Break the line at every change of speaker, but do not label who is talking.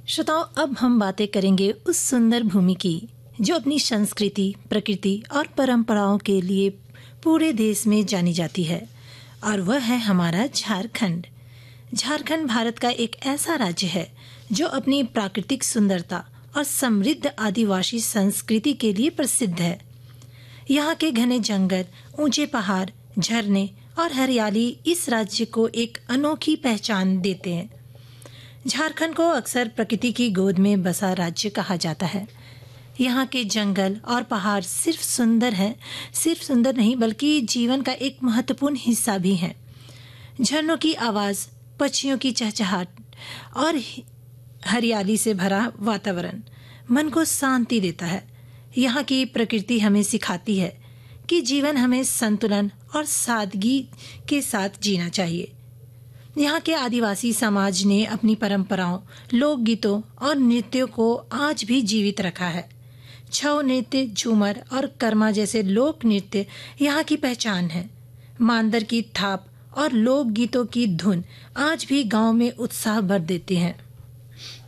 श्रोताओ, अब हम बातें करेंगे उस सुंदर भूमि की जो अपनी संस्कृति, प्रकृति और परंपराओं के लिए पूरे देश में जानी जाती है, और वह है हमारा झारखंड। झारखंड भारत का एक ऐसा राज्य है जो अपनी प्राकृतिक सुंदरता और समृद्ध आदिवासी संस्कृति के लिए प्रसिद्ध है। यहाँ के घने जंगल, ऊंचे पहाड़, झरने और हरियाली इस राज्य को एक अनोखी पहचान देते हैं। झारखंड को अक्सर प्रकृति की गोद में बसा राज्य कहा जाता है। यहाँ के जंगल और पहाड़ सिर्फ सुंदर नहीं बल्कि जीवन का एक महत्वपूर्ण हिस्सा भी हैं। झरनों की आवाज, पक्षियों की चहचहाट और हरियाली से भरा वातावरण मन को शांति देता है। यहाँ की प्रकृति हमें सिखाती है कि जीवन हमें संतुलन और सादगी के साथ जीना चाहिए। यहाँ के आदिवासी समाज ने अपनी परंपराओं, लोकगीतों और नृत्यों को आज भी जीवित रखा है। छऊ नृत्य, झूमर और कर्मा जैसे लोक नृत्य यहाँ की पहचान है। मांदर की थाप और लोकगीतों की धुन आज भी गांव में उत्साह भर देती हैं।